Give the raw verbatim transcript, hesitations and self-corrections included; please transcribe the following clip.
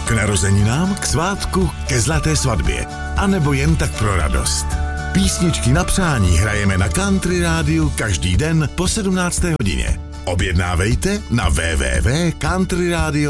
K narozeninám, k svátku, ke zlaté svatbě. A nebo jen tak pro radost. Písničky na přání hrajeme na Country Rádiu každý den po sedmnácté hodině. Objednávejte na w w w tečka country radio